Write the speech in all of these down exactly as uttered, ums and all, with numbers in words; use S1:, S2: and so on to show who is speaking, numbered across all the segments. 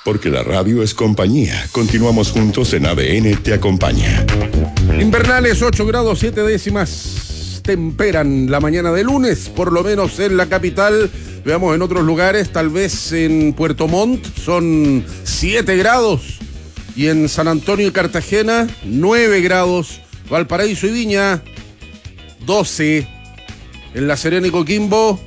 S1: Porque la radio es compañía. Continuamos juntos en A D N Te Acompaña.
S2: Invernales, ocho grados siete décimas. Temperan la mañana de lunes, por lo menos en la capital. Veamos en otros lugares, tal vez en Puerto Montt son siete grados. Y en San Antonio y Cartagena, nueve grados. Valparaíso y Viña, doce. En La Serena y Coquimbo,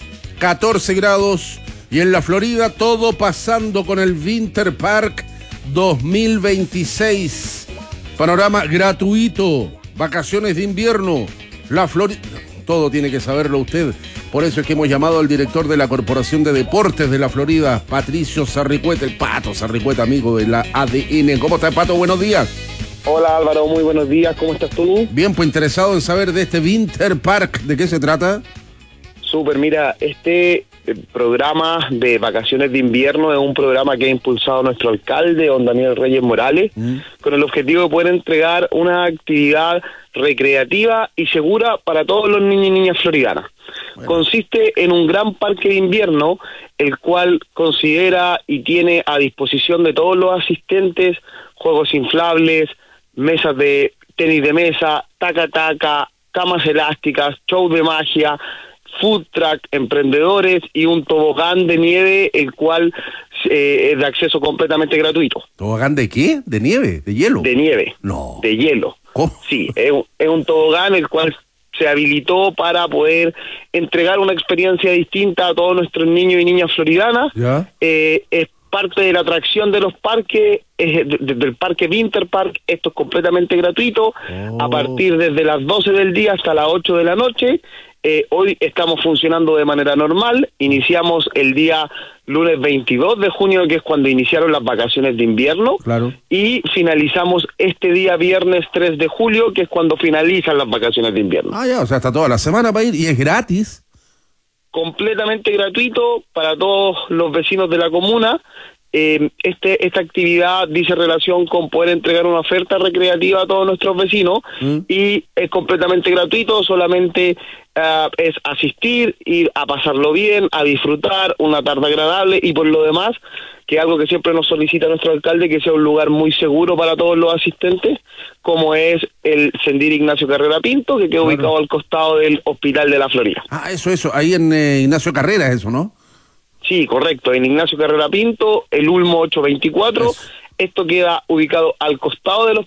S2: catorce grados. Y en la Florida, todo pasando con el Winter Park dos mil veintiséis. Panorama gratuito. Vacaciones de invierno. La Florida. Todo tiene que saberlo usted. Por eso es que hemos llamado al director de la Corporación de Deportes de la Florida, Patricio Sarricueta, el Pato Sarricueta, amigo de la A D N. ¿Cómo está, Pato? Buenos días.
S3: Hola, Álvaro, muy buenos días. ¿Cómo estás tú?
S2: Bien, pues interesado en saber de este Winter Park. ¿De qué se trata?
S3: Súper, mira, este programa de vacaciones de invierno es un programa que ha impulsado nuestro alcalde, don Daniel Reyes Morales, mm. con el objetivo de poder entregar una actividad recreativa y segura para todos los niños y niñas floridanas. Bueno. Consiste en un gran parque de invierno, el cual considera y tiene a disposición de todos los asistentes juegos inflables, mesas de tenis de mesa, taca-taca, camas elásticas, show de magia, food truck, emprendedores y un tobogán de nieve, el cual eh, es de acceso completamente gratuito.
S2: ¿Tobogán de qué? ¿De nieve? ¿De hielo?
S3: De nieve.
S2: No.
S3: De hielo.
S2: ¿Cómo?
S3: Sí, es un, es un tobogán el cual se habilitó para poder entregar una experiencia distinta a todos nuestros niños y niñas floridanas.
S2: ¿Ya?
S3: Eh, es parte de la atracción de los parques, eh, de, de, del parque Winter Park. Esto es completamente gratuito, oh. a partir desde las doce del día hasta las ocho de la noche. Eh, hoy estamos funcionando de manera normal. Iniciamos el día lunes veintidós de junio, que es cuando iniciaron las vacaciones de invierno.
S2: Claro.
S3: Y finalizamos este día viernes tres de julio, que es cuando finalizan las vacaciones de invierno.
S2: Ah, ya, o sea, está toda la semana para ir y es gratis.
S3: Completamente gratuito para todos los vecinos de la comuna. Eh, este esta actividad dice relación con poder entregar una oferta recreativa a todos nuestros vecinos, mm. y es completamente gratuito, solamente uh, es asistir, ir a pasarlo bien, a disfrutar, una tarde agradable, y por lo demás, que es algo que siempre nos solicita nuestro alcalde, que sea un lugar muy seguro para todos los asistentes, como es el Sendir Ignacio Carrera Pinto, que queda claro. ubicado al costado del Hospital de la Florida.
S2: Ah, eso, eso, ahí en eh, Ignacio Carrera, eso, ¿no?
S3: Sí, correcto, en Ignacio Carrera Pinto, el Ulmo ocho veinticuatro. Eso. Esto queda ubicado al costado del,